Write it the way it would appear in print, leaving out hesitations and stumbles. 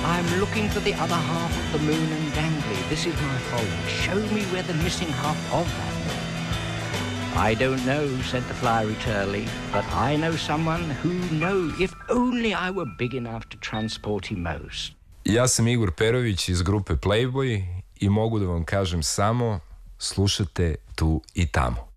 I'm looking for the other half of the moon and dangly. This is my folly. Show me where the missing half of that moon. I don't know, said the fiery Turley, but I know someone who know, if only I were big enough to transport him most. Ja sam Igor Perović iz grupe Playboy i mogu da vam kažem samo slušate tu i tamo.